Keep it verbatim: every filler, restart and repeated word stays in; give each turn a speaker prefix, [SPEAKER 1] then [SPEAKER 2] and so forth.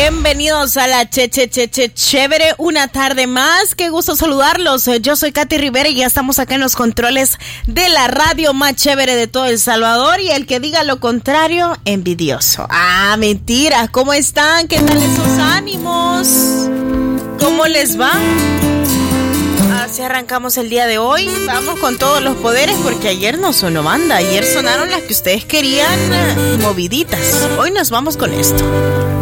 [SPEAKER 1] Bienvenidos a la Che Che Che Che Chévere, una tarde más. Qué gusto saludarlos. Yo soy Katy Rivera y ya estamos acá en los controles de la radio más chévere de todo El Salvador. Y el que diga lo contrario, envidioso. Ah, mentira. ¿Cómo están? ¿Qué tal esos ánimos? ¿Cómo les va? Así arrancamos el día de hoy. Vamos con todos los poderes porque ayer no sonó banda. Ayer sonaron las que ustedes querían, moviditas. Hoy nos vamos con esto.